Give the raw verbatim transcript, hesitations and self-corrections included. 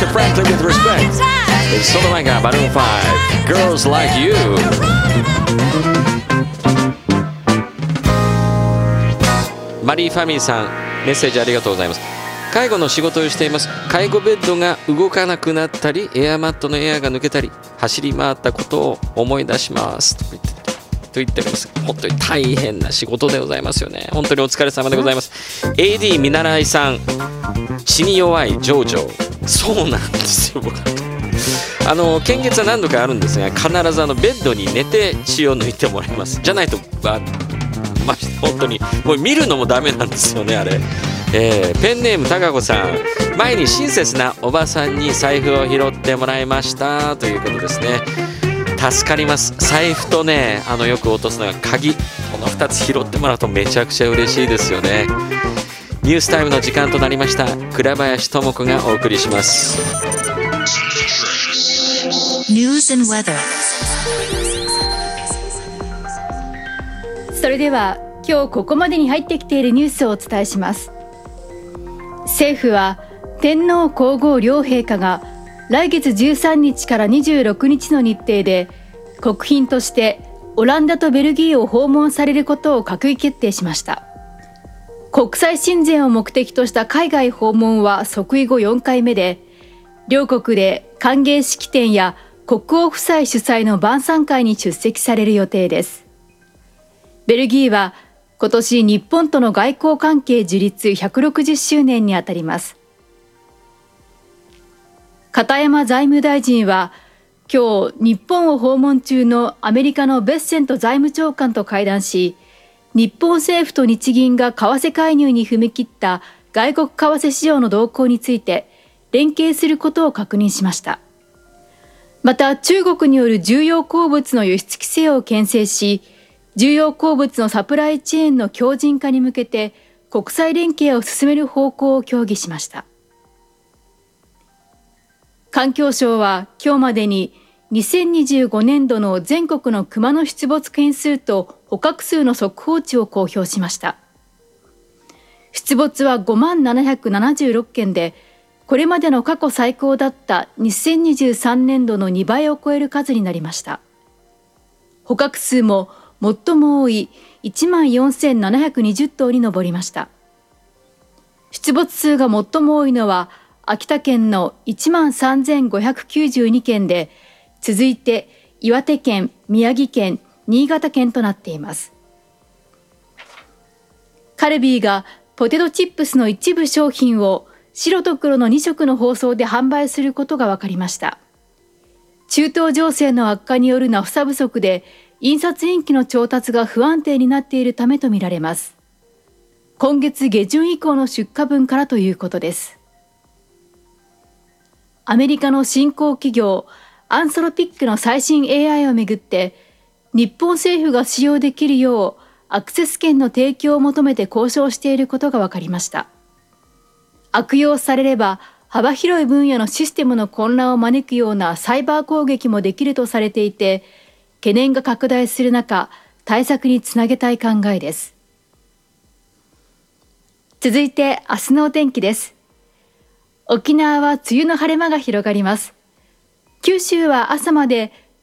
Frankly with respect. So the manga Balloon five Girls Like You。 マリーファミーさん、メッセージありがとうございます。介護の仕事をしています。介護ベッドが動かなくなったり、エアマットのエアが抜けたり、走り回ったことを思い出しますと言ってと言っております。本当に大変な仕事でございますよね。本当にお疲れ様でございます。 エーディー 見習いさん、血に弱いジョージョ。そうなんですよ。僕あの献血は何度かあるんですが、必ずあのベッドに寝て血を抜いてもらいます。じゃないとあま本当にもう見るのもダメなんですよね、あれ。えー、ペンネームたかこさん、前に親切なおばさんに財布を拾ってもらいましたということですね。助かります。財布とね、あのよく落とすのが鍵、このふたつ拾ってもらうとめちゃくちゃ嬉しいですよね。ニュースタイムの時間となりました。倉林智子がお送りします。 News and weather。 それでは今日ここまでに入ってきているニュースをお伝えします。政府は天皇皇后両陛下が来月じゅうさんにちからにじゅうろくにちの日程で国賓としてオランダとベルギーを訪問されることを閣議決定しました。国際親善を目的とした海外訪問は即位後よんかいめで、両国で歓迎式典や国王夫妻主催の晩餐会に出席される予定です。ベルギーは今年日本との外交関係樹立ひゃくろくじゅっしゅうねんにあたります。片山財務大臣は今日日本を訪問中のアメリカのベッセント財務長官と会談し、日本政府と日銀が為替介入に踏み切った外国為替市場の動向について連携することを確認しました。また中国による重要鉱物の輸出規制を牽制し、重要鉱物のサプライチェーンの強靭化に向けて国際連携を進める方向を協議しました。環境省は今日までににせんにじゅうごねんどの全国のクマの出没件数と捕獲数の速報値を公表しました。出没はごまんななひゃくななじゅうろっけんで、これまでの過去最高だったにせんにじゅうさんねんどのにばいを超える数になりました。捕獲数も最も多い いちまんよんせんななひゃくにじゅっとうに上りました。出没数が最も多いのは秋田県の いちまんさんぜんごひゃくきゅうじゅうにけんで、続いて岩手県、宮城県、新潟県となっています。カルビーがポテトチップスの一部商品を白と黒のにしょくの包装で販売することが分かりました。中東情勢の悪化によるナフサ不足で印刷インキの調達が不安定になっているためとみられます。今月下旬以降の出荷分からということです。アメリカの新興企業アンソロピックの最新 エーアイ をめぐって、日本政府が使用できるようアクセス権の提供を求めて交渉していることが分かりました。悪用されれば幅広い分野のシステムの混乱を招くようなサイバー攻撃もできるとされていて、懸念が拡大する中、対策につなげたい考えです。続いて明日のお天気です。沖縄は梅雨の晴れ間が広がります。九州は朝まで